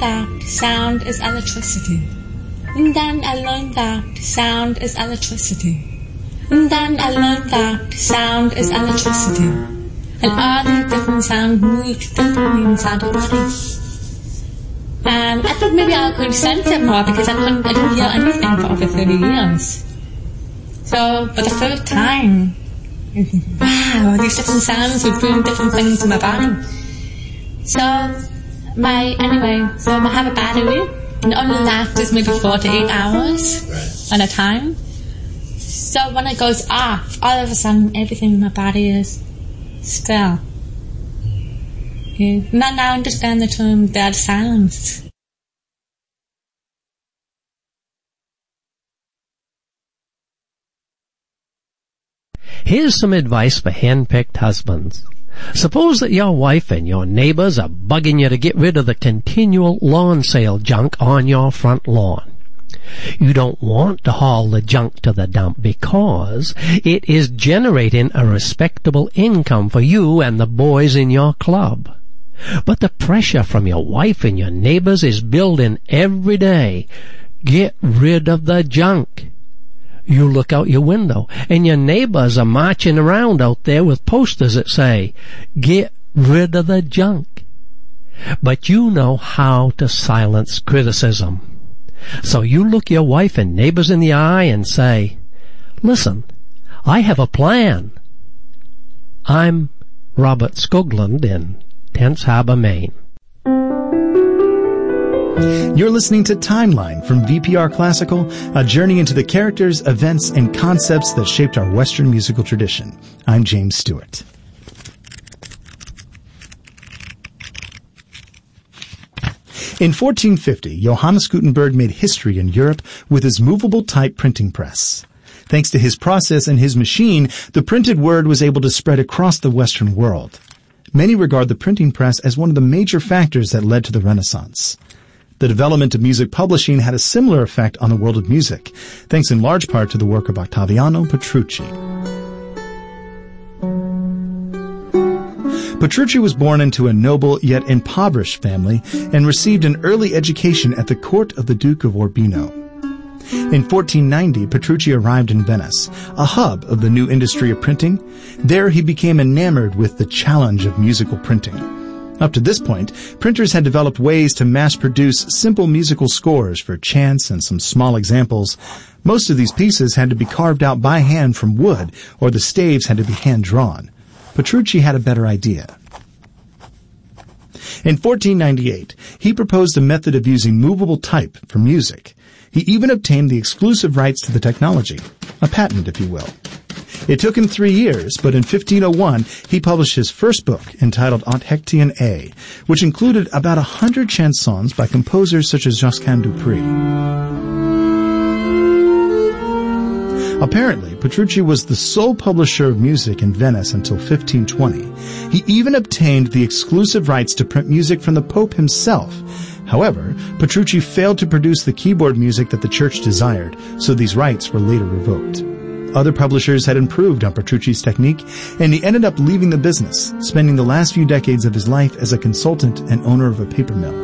that sound is electricity. And then I learned that sound is electricity. And then I learned that sound is electricity. And all these different sounds move differently inside your body. And I think maybe I could sense it more because I didn't hear anything for over 30 years. So, for the first time, wow, these different sounds were doing different things in my body. So, I have a battery, and it only lasts maybe 4 to 8 hours at a time. So when it goes off, all of a sudden everything in my body is still. Now I understand the term dead silence. Here's some advice for hand-picked husbands. Suppose that your wife and your neighbors are bugging you to get rid of the continual lawn sale junk on your front lawn. You don't want to haul the junk to the dump because it is generating a respectable income for you and the boys in your club. But the pressure from your wife and your neighbors is building every day. Get rid of the junk. You look out your window and your neighbors are marching around out there with posters that say, "Get rid of the junk." But you know how to silence criticism. So you look your wife and neighbors in the eye and say, "Listen, I have a plan." I'm Robert Skoglund in Tense Harbor, Maine. You're listening to Timeline from VPR Classical, a journey into the characters, events, and concepts that shaped our Western musical tradition. I'm James Stewart. In 1450, Johannes Gutenberg made history in Europe with his movable type printing press. Thanks to his process and his machine, the printed word was able to spread across the Western world. Many regard the printing press as one of the major factors that led to the Renaissance. The development of music publishing had a similar effect on the world of music, thanks in large part to the work of Ottaviano Petrucci. Petrucci was born into a noble yet impoverished family and received an early education at the court of the Duke of Urbino. In 1490, Petrucci arrived in Venice, a hub of the new industry of printing. There he became enamored with the challenge of musical printing. Up to this point, printers had developed ways to mass-produce simple musical scores for chants and some small examples. Most of these pieces had to be carved out by hand from wood, or the staves had to be hand-drawn. Petrucci had a better idea. In 1498, he proposed a method of using movable type for music. He even obtained the exclusive rights to the technology, a patent, if you will. It took him 3 years, but in 1501, he published his first book, entitled Aut Hectian A, which included about 100 chansons by composers such as Josquin Dupri. Apparently, Petrucci was the sole publisher of music in Venice until 1520. He even obtained the exclusive rights to print music from the Pope himself. However, Petrucci failed to produce the keyboard music that the church desired, so these rights were later revoked. Other publishers had improved on Petrucci's technique, and he ended up leaving the business, spending the last few decades of his life as a consultant and owner of a paper mill.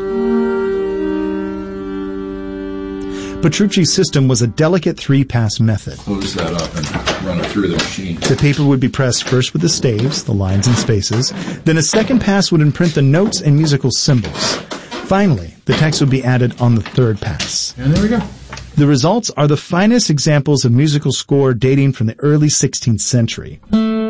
Petrucci's system was a delicate 3-pass method. Close that up and run it through the machine. The paper would be pressed first with the staves, the lines and spaces. Then a second pass would imprint the notes and musical symbols. Finally, the text would be added on the third pass. And there we go. The results are the finest examples of musical score dating from the early 16th century.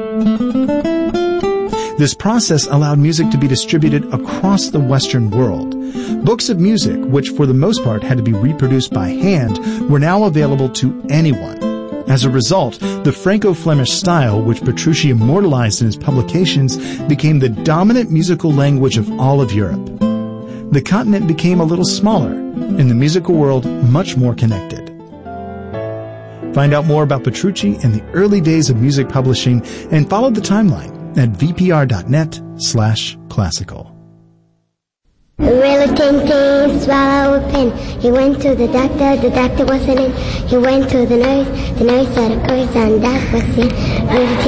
This process allowed music to be distributed across the Western world. Books of music, which for the most part had to be reproduced by hand, were now available to anyone. As a result, the Franco-Flemish style, which Petrucci immortalized in his publications, became the dominant musical language of all of Europe. The continent became a little smaller, and the musical world much more connected. Find out more about Petrucci and the early days of music publishing and follow the timeline at vpr.net/classical. A really tin swallow a pin. He went to the doctor wasn't in. He went to the nurse said of course, and that was it.